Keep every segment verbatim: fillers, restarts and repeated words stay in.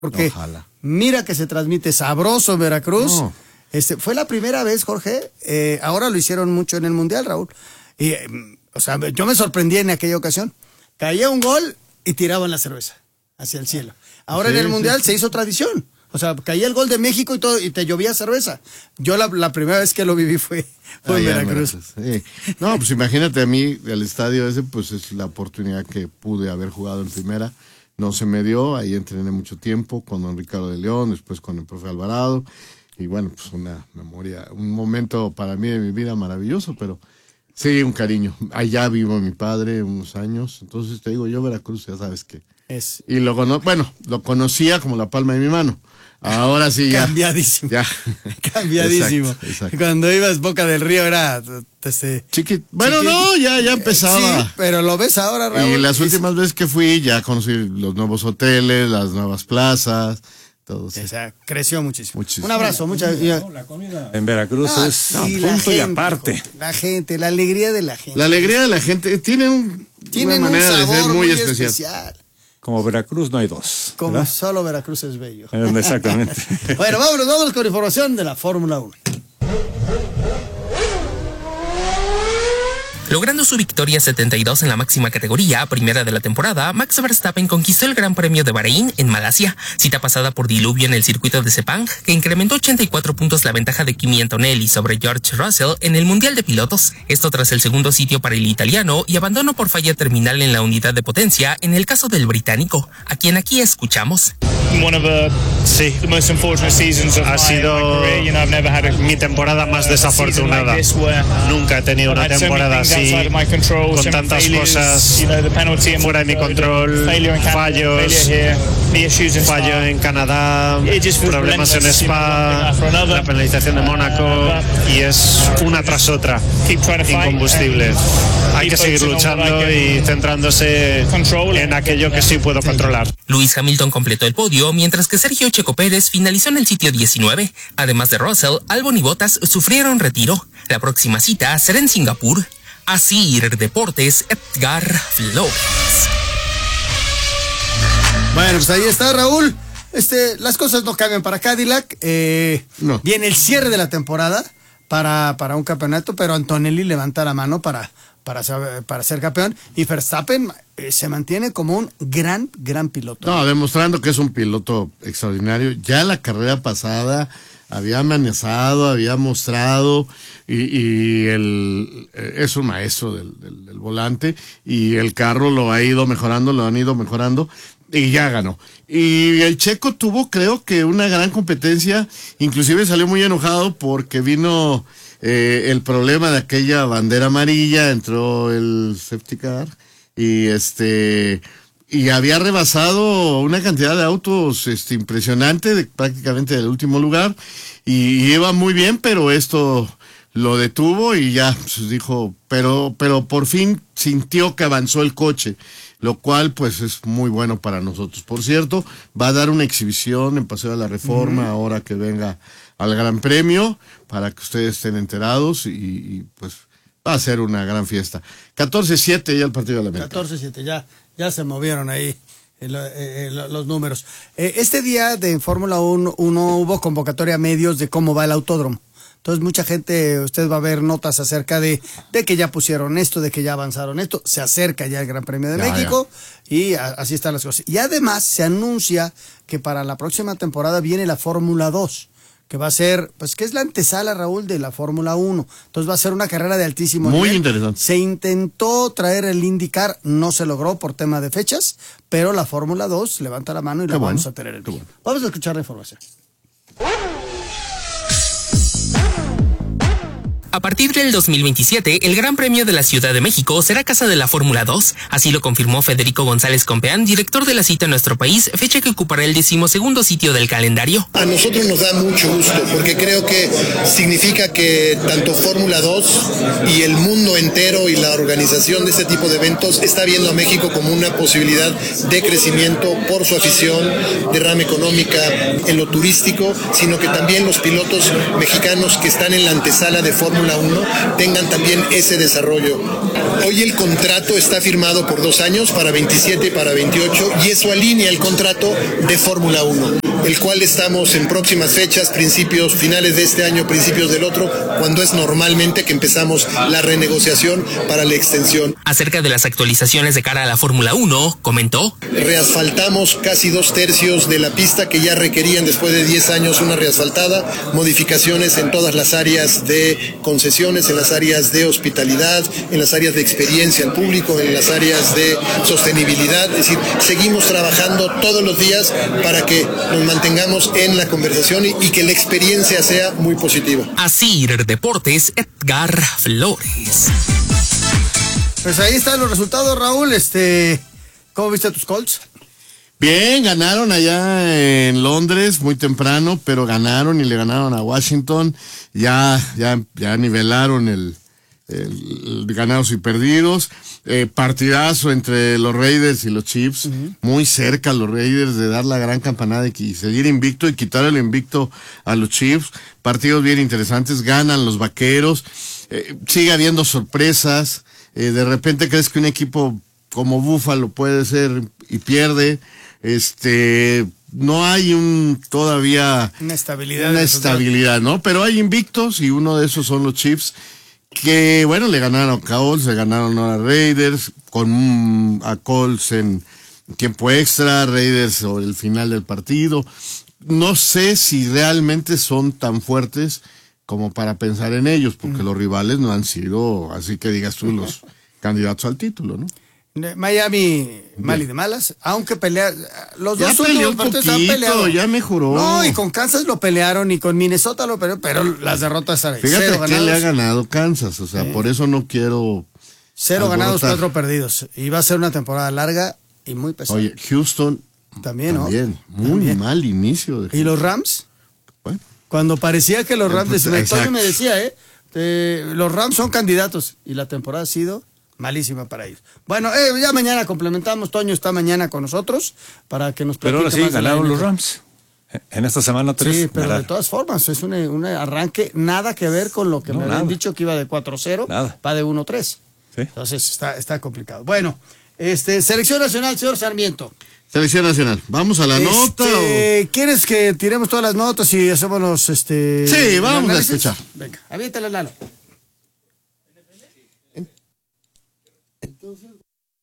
Porque Ojalá. mira que se transmite sabroso en Veracruz. No. Este, fue la primera vez, Jorge, eh, ahora lo hicieron mucho en el Mundial, Raúl. Y, eh, o sea, yo me sorprendí en aquella ocasión. Caía un gol y tiraban la cerveza hacia el cielo. Ahora Sí, en el Mundial sí. se hizo tradición. O sea, caía el gol de México y todo y te llovía cerveza. Yo la, la primera vez que lo viví fue, fue en Allá Veracruz. Sí. No, pues imagínate a mí, el estadio ese, pues es la oportunidad que pude haber jugado en primera. No se me dio, ahí entrené mucho tiempo con don Ricardo de León, después con el profe Alvarado. Y bueno, pues una memoria, un momento para mí de mi vida maravilloso, pero sí, un cariño. Allá vivo mi padre unos años, entonces te digo, yo Veracruz, ya sabes que... Es Y lo cono bueno, lo conocía como la palma de mi mano. Ahora sí ya. cambiadísimo. Ya. Cambiadísimo. Exacto, exacto. Cuando ibas Boca del Río era... Este, Chiqui... Bueno, chiqui- no, ya, ya empezaba. Sí, pero lo ves ahora, Raúl. Y las y- últimas veces que fui ya conocí los nuevos hoteles, las nuevas plazas, todo. Sí. O sea, creció muchísimo. Muchísimo. Un abrazo, muchas La comida en Veracruz Ah, es sí, no, la punto y gente, aparte. Jorge, la gente, la alegría de la gente. La alegría de la gente tiene un, Tienen una un manera sabor de ser muy, muy especial. especial. Como Veracruz no hay dos. Como ¿verdad? solo Veracruz es bello. Eh, Exactamente. Bueno, vámonos, vámonos con información de la Fórmula uno. Logrando su victoria setenta y dos en la máxima categoría, primera de la temporada, Max Verstappen conquistó el Gran Premio de Bahrein en Malasia, cita pasada por diluvio en el circuito de Sepang, que incrementó ochenta y cuatro puntos la ventaja de Kimi Antonelli sobre George Russell en el Mundial de Pilotos. Esto tras el segundo sitio para el italiano y abandono por falla terminal en la unidad de potencia en el caso del británico, a quien aquí escuchamos. Sí, ha sido mi temporada más desafortunada. Nunca he tenido una temporada así, con tantas cosas fuera de mi control, fallos, fallo en Canadá, problemas en Spa, la penalización de Mónaco, y es una tras otra, incombustible. Hay que seguir luchando y centrándose en aquello que sí puedo controlar. Lewis Hamilton completó el podio, mientras que Sergio Checo Pérez finalizó en el sitio diecinueve. Además de Russell, Albon y Bottas sufrieron retiro. La próxima cita será en Singapur. Asir Deportes, Edgar Flores. Bueno, pues ahí está, Raúl. Este, las cosas no cambian para Cadillac. Eh, No. Viene el cierre de la temporada para, para un campeonato, pero Antonelli levanta la mano para, para, ser- para ser campeón. Y Verstappen eh, se mantiene como un gran, gran piloto. No, demostrando que es un piloto extraordinario. Ya la carrera pasada había amenazado, había mostrado, y, y el, es un maestro del, del, del volante, y el carro lo ha ido mejorando, lo han ido mejorando, y ya ganó. Y el Checo tuvo, creo que, una gran competencia, inclusive salió muy enojado porque vino eh, el problema de aquella bandera amarilla, entró el safety car, y este... y había rebasado una cantidad de autos este, impresionante, de, prácticamente del último lugar, y, y iba muy bien, pero esto lo detuvo y ya pues, dijo, pero, pero por fin sintió que avanzó el coche, lo cual pues es muy bueno para nosotros. Por cierto, va a dar una exhibición en Paseo de la Reforma, uh-huh, ahora que venga al Gran Premio, para que ustedes estén enterados, y, y pues va a ser una gran fiesta. catorce siete ya el partido de la América. catorce siete, ya, ya se movieron ahí el, eh, el, los números. Eh, este día de Fórmula uno hubo convocatoria a medios de cómo va el autódromo. Entonces mucha gente, usted va a ver notas acerca de, de que ya pusieron esto, de que ya avanzaron esto, se acerca ya el Gran Premio de ya, México, ya. Y a, así están las cosas. Y además se anuncia que para la próxima temporada viene la Fórmula dos, que va a ser, pues que es la antesala, Raúl, de la Fórmula uno. Entonces va a ser una carrera de altísimo Muy nivel. interesante. Se intentó traer el IndyCar, no se logró por tema de fechas, pero la Fórmula dos levanta la mano y Qué la bueno. vamos a tener el día. Bueno. Vamos a escuchar la información. A partir del dos mil veintisiete, el Gran Premio de la Ciudad de México será casa de la Fórmula dos. Así lo confirmó Federico González Compeán, director de la cita en nuestro país, fecha que ocupará el decimosegundo sitio del calendario. A nosotros nos da mucho gusto, porque creo que significa que tanto Fórmula dos y el mundo entero y la organización de este tipo de eventos está viendo a México como una posibilidad de crecimiento por su afición, derrama económica, en lo turístico, sino que también los pilotos mexicanos que están en la antesala de Fórmula uno tengan también ese desarrollo. Hoy el contrato está firmado por dos años, para veintisiete y para veintiocho, y eso alinea el contrato de Fórmula uno, el cual estamos en próximas fechas, principios, finales de este año, principios del otro, cuando es normalmente que empezamos la renegociación para la extensión. Acerca de las actualizaciones de cara a la Fórmula uno, comentó: reasfaltamos casi dos tercios de la pista que ya requerían después de diez años una reasfaltada, modificaciones en todas las áreas de concesiones, en las áreas de hospitalidad, en las áreas de experiencia al público, en las áreas de sostenibilidad. Es decir, seguimos trabajando todos los días para que nos mantengamos en la conversación y, y que la experiencia sea muy positiva. Asir Deportes, Edgar Flores. Pues ahí están los resultados, Raúl. Este, ¿cómo viste tus Colts? Bien, ganaron allá en Londres muy temprano, pero ganaron y le ganaron a Washington. Ya, ya, ya nivelaron el, el, el ganados y perdidos. Eh, partidazo entre los Raiders y los Chiefs. Uh-huh. Muy cerca los Raiders de dar la gran campanada y seguir invicto y quitar el invicto a los Chiefs. Partidos bien interesantes. Ganan los Vaqueros. Eh, sigue habiendo sorpresas. Eh, de repente crees que un equipo como Buffalo puede ser y pierde. Este, no hay un todavía una estabilidad, una estabilidad, ¿no? Pero hay invictos y uno de esos son los Chiefs, que bueno, le ganaron a Colts, le ganaron a Raiders, con un, a Colts en tiempo extra, Raiders sobre el final del partido. No sé si realmente son tan fuertes como para pensar en ellos, porque mm. los rivales no han sido, así que digas tú, los candidatos al título, ¿no? Miami, mal y de malas, aunque pelea, los ya dos últimos partidos han peleado. Ya mejoró. No, y con Kansas lo pelearon y con Minnesota lo pelearon, pero las derrotas están ahí. Fíjate que le ha ganado Kansas, o sea, sí. Por eso no quiero Cero alborotar. Ganados, cuatro perdidos. Y va a ser una temporada larga y muy pesada. Oye, Houston también, ¿no? También, muy también. Mal inicio. De ¿Y los Rams? Bueno. Cuando parecía que los Rams, pues, Toño me decía, ¿eh? eh, los Rams son candidatos y la temporada ha sido malísima para ellos. Bueno, eh, ya mañana complementamos. Toño está mañana con nosotros para que nos platique. Pero ahora sí, ganaron los Rams. En esta semana tres. Sí, pero ganar. De todas formas, es un, un arranque nada que ver con lo que no, me habían nada. dicho que iba de cuatro cero, va de uno tres. ¿Sí? Entonces está, está complicado. Bueno, este, Selección Nacional, señor Sarmiento. Selección Nacional. ¿Vamos a la este, nota. O... ¿Quieres que tiremos todas las notas y hacemos los este? Sí, vamos a escuchar. Venga, aviéntale, Lalo. Entonces...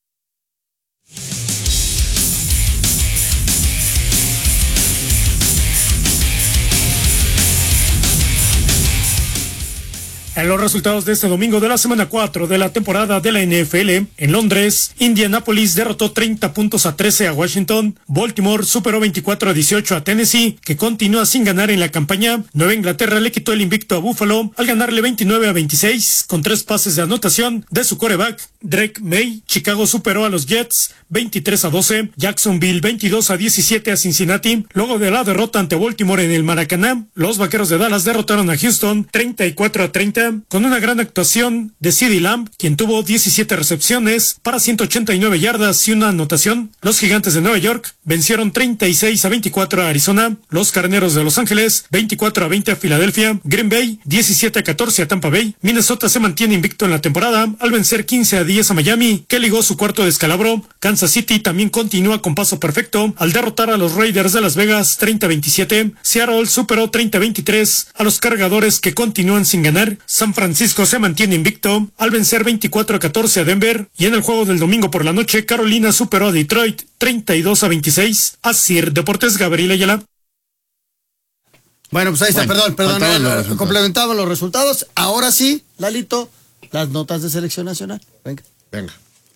En los resultados de este domingo de la semana cuatro de la temporada de la N F L, en Londres, Indianapolis derrotó treinta puntos a trece a Washington, Baltimore superó veinticuatro a dieciocho a Tennessee, que continúa sin ganar en la campaña, Nueva Inglaterra le quitó el invicto a Buffalo al ganarle veintinueve a veintiséis, con tres pases de anotación de su quarterback, Drake May. Chicago superó a los Jets veintitrés a doce, Jacksonville veintidós a diecisiete a Cincinnati. Luego de la derrota ante Baltimore en el Maracaná, los Vaqueros de Dallas derrotaron a Houston treinta y cuatro a treinta, con una gran actuación de CeeDee Lamb, quien tuvo diecisiete recepciones para ciento ochenta y nueve yardas y una anotación. Los Gigantes de Nueva York vencieron treinta y seis a veinticuatro a Arizona, los Carneros de Los Ángeles veinticuatro a veinte a Filadelfia, Green Bay diecisiete a catorce a Tampa Bay. Minnesota se mantiene invicto en la temporada al vencer quince a diez a Miami, que ligó su cuarto descalabro. Kansas City también continúa con paso perfecto al derrotar a los Raiders de Las Vegas treinta a veintisiete. Seattle superó treinta a veintitrés a los Cargadores, que continúan sin ganar. San Francisco se mantiene invicto al vencer veinticuatro a catorce a Denver, y en el juego del domingo por la noche, Carolina superó a Detroit treinta y dos a veintiséis. Asir Deportes, Gabriel Ayala. Bueno, pues ahí está, bueno, perdón, perdón, los complementamos los resultados. Ahora sí, Lalito, las notas de Selección Nacional. Venga. Venga.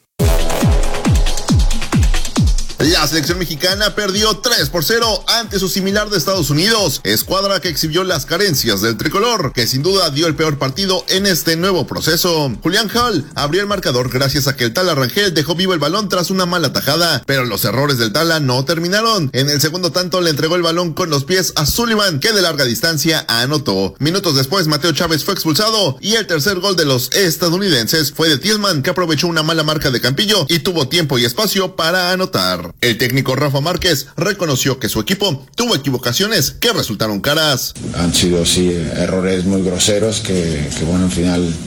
La selección mexicana perdió tres por cero ante su similar de Estados Unidos, escuadra que exhibió las carencias del tricolor, que sin duda dio el peor partido en este nuevo proceso. Julián Hall abrió el marcador gracias a que el Tala Rangel dejó vivo el balón tras una mala tajada, pero los errores del Tala no terminaron. En el segundo tanto le entregó el balón con los pies a Sullivan, que de larga distancia anotó. Minutos después, Mateo Chávez fue expulsado y el tercer gol de los estadounidenses fue de Tiesman, que aprovechó una mala marca de Campillo y tuvo tiempo y espacio para anotar. El técnico Rafa Márquez reconoció que su equipo tuvo equivocaciones que resultaron caras. Han sido sí errores muy groseros que, que bueno, al final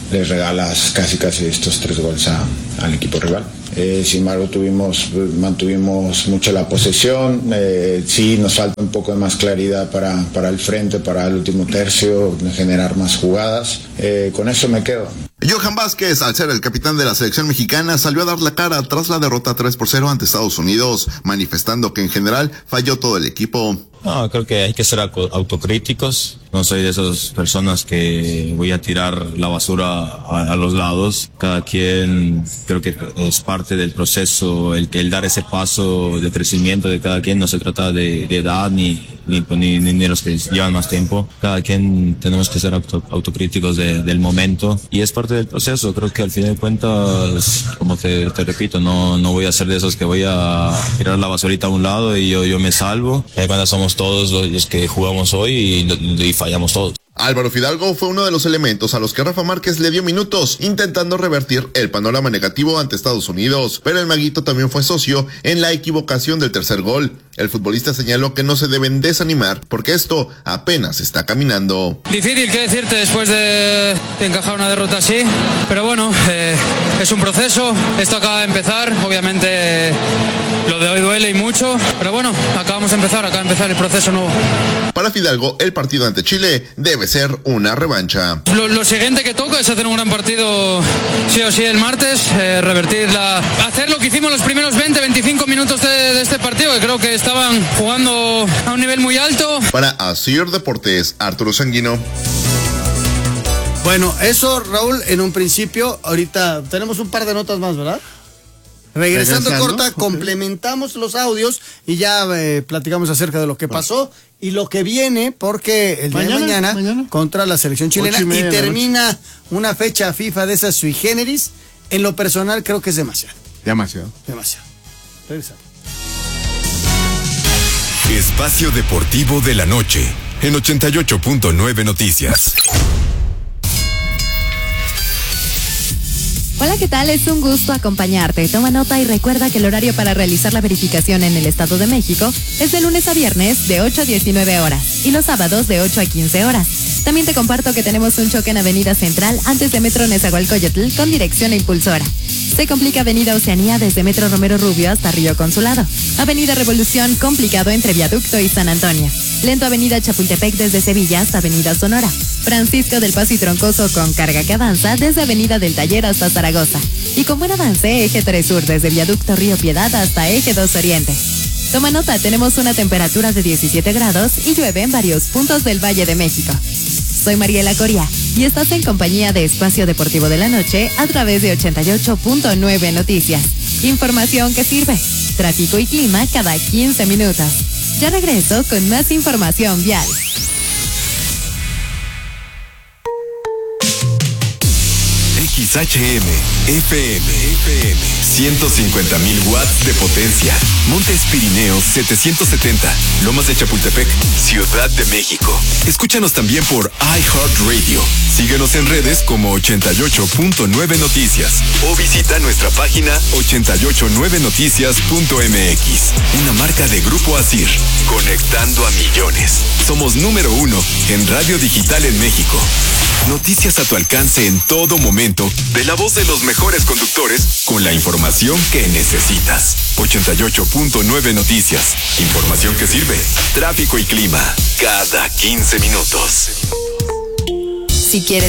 les regalas casi casi estos tres goles a, al equipo rival. Eh, sin embargo, tuvimos, mantuvimos mucho la posesión, eh, sí nos falta un poco de más claridad para, para el frente, para el último tercio, generar más jugadas, eh, con eso me quedo. Johan Vázquez, al ser el capitán de la selección mexicana, salió a dar la cara tras la derrota tres por cero ante Estados Unidos, manifestando que en general falló todo el equipo. No, creo que hay que ser autocríticos. No soy de esas personas que voy a tirar la basura a, a los lados. Cada quien, creo que es parte del proceso, el, el dar ese paso de crecimiento de cada quien. No se trata de, de edad ni, ni, ni, ni de los que llevan más tiempo. Cada quien tenemos que ser auto, autocríticos de, del momento y es parte del proceso. Creo que al fin de cuentas, como te, te repito, no, no voy a ser de esos que voy a tirar la basurita a un lado y yo, yo me salvo. Eh, cuando somos todos los que jugamos hoy y, y fallamos todos. Álvaro Fidalgo fue uno de los elementos a los que Rafa Márquez le dio minutos, intentando revertir el panorama negativo ante Estados Unidos, pero el maguito también fue socio en la equivocación del tercer gol. El futbolista señaló que no se deben desanimar porque esto apenas está caminando. Difícil que decirte después de, de encajar una derrota así, pero bueno, eh, es un proceso, esto acaba de empezar, obviamente lo de hoy duele y mucho, pero bueno, acabamos de empezar, acaba de empezar el proceso nuevo. Para Fidalgo, el partido ante Chile debe ser una revancha. Lo, lo siguiente que toca es hacer un gran partido sí o sí el martes, eh, revertir la... hacer lo que hicimos los primeros veinte, veinticinco minutos de, de este partido, que creo que estaban jugando a un nivel muy alto. Para Asir Deportes, Arturo Sanguino. Bueno, eso, Raúl, en un principio. Ahorita tenemos un par de notas más, ¿verdad? Regresando, Regresando corta, okay. Complementamos los audios y ya eh, platicamos acerca de lo que pasó y lo que viene, porque el día mañana, de mañana, mañana contra la selección chilena y, y termina una fecha FIFA de esas sui generis. En lo personal creo que es demasiado. Demasiado. Demasiado. Regresamos. Espacio Deportivo de la Noche en ochenta y ocho punto nueve Noticias. Hola, ¿qué tal? Es un gusto acompañarte. Toma nota y recuerda que el horario para realizar la verificación en el Estado de México es de lunes a viernes de ocho a diecinueve horas y los sábados de ocho a quince horas. También te comparto que tenemos un choque en Avenida Central antes de Metro Nezahualcóyotl con dirección a Impulsora. Se complica Avenida Oceanía desde Metro Romero Rubio hasta Río Consulado. Avenida Revolución complicado entre Viaducto y San Antonio. Lento Avenida Chapultepec desde Sevilla hasta Avenida Sonora. Francisco del Paso y Troncoso con carga que avanza desde Avenida del Taller hasta Zaragoza. Y con buen avance, Eje tres Sur desde Viaducto Río Piedad hasta Eje dos Oriente. Toma nota, tenemos una temperatura de diecisiete grados y llueve en varios puntos del Valle de México. Soy Mariela Coria y estás en compañía de Espacio Deportivo de la Noche a través de ochenta y ocho punto nueve Noticias. Información que sirve. Tráfico y clima cada quince minutos. Ya regreso con más información vial. X H M, F M, F M, ciento cincuenta mil watts de potencia. Montes Pirineos setecientos setenta, Lomas de Chapultepec, Ciudad de México. Escúchanos también por iHeartRadio. Síguenos en redes como ochenta y ocho punto nueve Noticias o visita nuestra página ochenta y ocho nueve noticias punto m x. Una marca de Grupo Asir, conectando a millones. Somos número uno en radio digital en México. Noticias a tu alcance en todo momento, de la voz de los mejores conductores, con la información que necesitas. ochenta y ocho punto nueve Noticias. Información que sirve. Tráfico y clima cada quince minutos. Si quieres